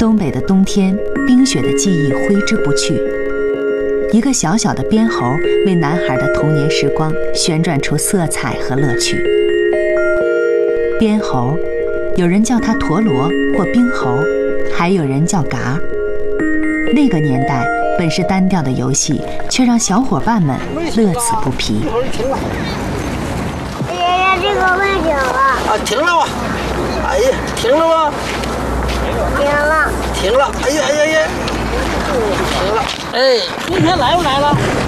东北的冬天，冰雪的记忆挥之不去。一个小小的边猴为男孩的童年时光旋转出色彩和乐趣。边猴，有人叫它陀螺或冰猴，还有人叫嘎。那个年代本是单调的游戏，却让小伙伴们乐此不疲。 爷爷，这个快停了啊！停了吧！哎呀，停了吧！ 停了， 停了！哎呀哎呀呀！停了！哎，今天来不来了？